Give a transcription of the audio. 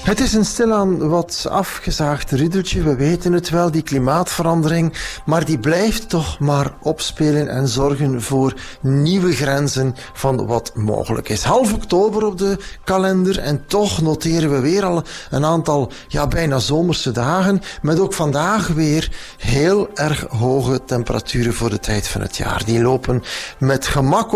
Het is een stilaan wat afgezaagd riddeltje. We weten het wel, die klimaatverandering. Maar die blijft toch maar opspelen en zorgen voor nieuwe grenzen van wat mogelijk is. Half oktober op de kalender en toch noteren we weer al een aantal bijna zomerse dagen. Met ook vandaag weer heel erg hoge temperaturen voor de tijd van het jaar. Die lopen met gemak